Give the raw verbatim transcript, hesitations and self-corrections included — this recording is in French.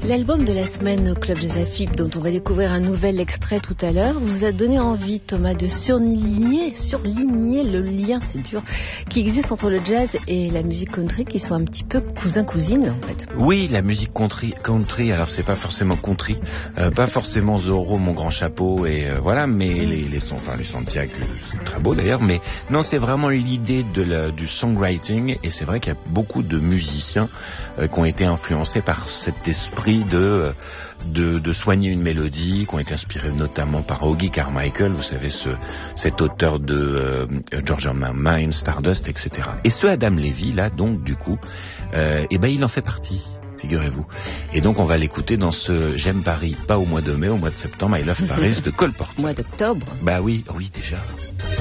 L'album de la semaine au Club Jazz Afib, dont on va découvrir un nouvel extrait tout à l'heure, vous a donné envie, Thomas, de surligner, surligner le lien, c'est dur, qui existe entre le jazz et la musique country, qui sont un petit peu cousins-cousines, en fait. Oui, la musique country, country alors c'est pas forcément country, euh, pas forcément Zorro, mon grand chapeau, et euh, voilà, mais les, les sons, enfin les Santiago, c'est très beau d'ailleurs, mais non, c'est vraiment l'idée de la, du songwriting, et c'est vrai qu'il y a beaucoup de musiciens euh, qui ont été influencés par cet esprit de, de, de soigner une mélodie, qui ont été inspirés notamment par Hoagy Carmichael, vous savez, ce, cet auteur de euh, George on My Mind, Stardust, et cetera. Et ce Adam Levy, là, donc, du coup, euh, eh ben, il en fait partie, figurez-vous. Et donc, on va l'écouter dans ce J'aime Paris, pas au mois de mai, au mois de septembre, I Love Paris de Cole Porter. Mois d'octobre. Bah oui, oui, déjà.